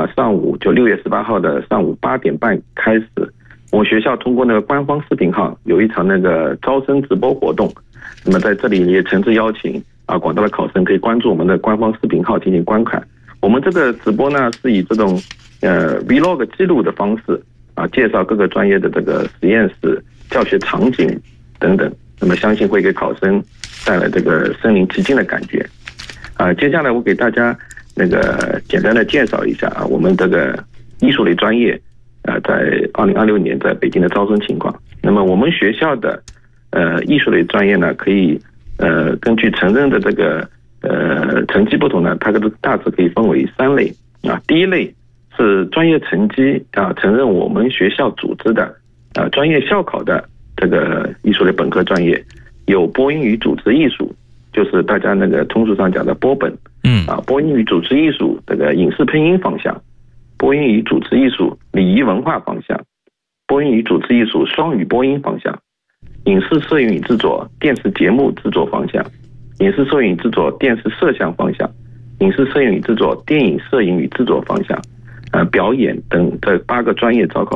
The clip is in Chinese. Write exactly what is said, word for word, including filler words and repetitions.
啊，上午就六月十八号的上午八点半开始，我们学校通过那个官方视频号有一场那个招生直播活动。那么在这里也诚挚邀请啊广大的考生可以关注我们的官方视频号进行观看。我们这个直播呢是以这种呃 vlog 记录的方式啊，介绍各个专业的这个实验室、教学场景等等。那么相信会给考生带来这个身临其境的感觉。啊，接下来我给大家那个简单的介绍一下啊，我们这个艺术类专业啊，在二零二六年在北京的招生情况。那么我们学校的呃艺术类专业呢，可以呃根据承认的这个呃成绩不同呢，它这个大致可以分为三类啊。第一类是专业成绩啊承认我们学校组织的啊专业校考的这个艺术类本科专业，有播音与主持艺术。就是大家那个通俗上讲的播本， 嗯啊，播音与主持艺术这个影视配音方向，播音与主持艺术礼仪文化方向，播音与主持艺术双语播音方向，影视摄影与制作电视节目制作方向，影视摄影制作电视摄像方向，影视摄影与制作电影摄影与制作方向，呃，表演等这八个专业招考